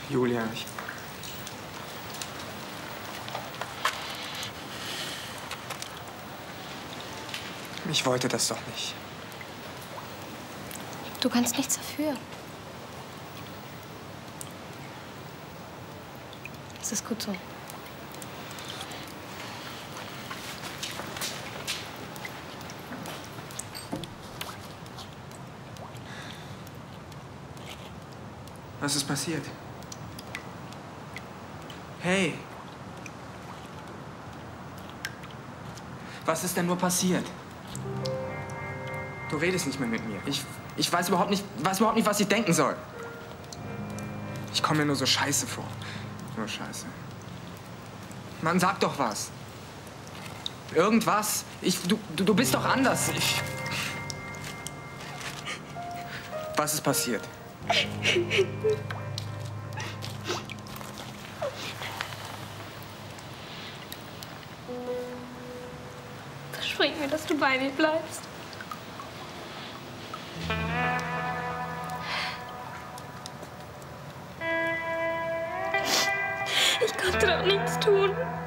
Julia, ich wollte das doch nicht. Du kannst nichts dafür. Es ist gut so. Was ist passiert? Hey! Was ist denn nur passiert? Du redest nicht mehr mit mir. Ich weiß überhaupt nicht, was ich denken soll. Ich komme mir nur so scheiße vor. Nur scheiße. Mann, sag doch was. Irgendwas. Du bist doch anders. Was ist passiert? Versprich mir, dass du bei mir bleibst. Ich konnte doch nichts tun.